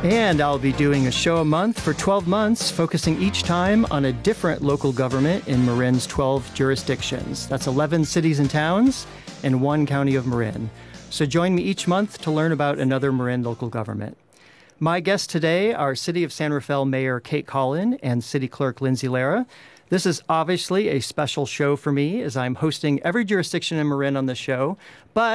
And I'll be doing a show a month for 12 months, focusing each time on a different local government in Marin's 12 jurisdictions. That's 11 cities and towns and 1 county of Marin. So join me each month to learn about another Marin local government. My guests today are City of San Rafael Mayor Kate Collin and City Clerk Lindsay Lara. This is obviously a special show for me, as I'm hosting every jurisdiction in Marin on this show, but